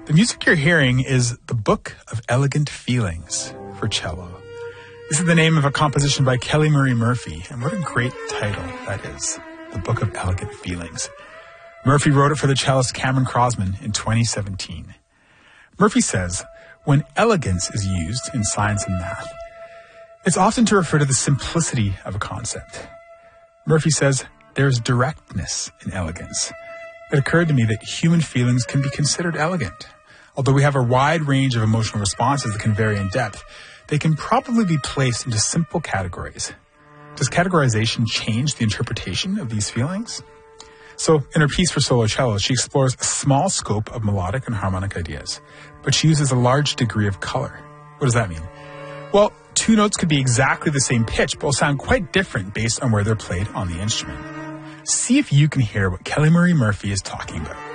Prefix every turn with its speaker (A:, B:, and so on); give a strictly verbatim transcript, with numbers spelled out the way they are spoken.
A: The music you're hearing is The Book of Elegant Feelings for cello. This is the name of a composition by Kelly Marie Murphy, and what a great title that is, The Book of Elegant Feelings. Murphy wrote it for the cellist Cameron Crosman in twenty seventeen. Murphy says, when elegance is used in science and math, it's often to refer to the simplicity of a concept. Murphy says, there's directness in elegance. It occurred to me that human feelings can be considered elegant. Although we have a wide range of emotional responses that can vary in depth, they can probably be placed into simple categories. Does categorization change the interpretation of these feelings? So, in her piece for solo cello, she explores a small scope of melodic and harmonic ideas, but she uses a large degree of color. What does that mean? Well, two notes could be exactly the same pitch, but will sound quite different based on where they're played on the instrument. See if you can hear what Kelly Marie Murphy is talking about.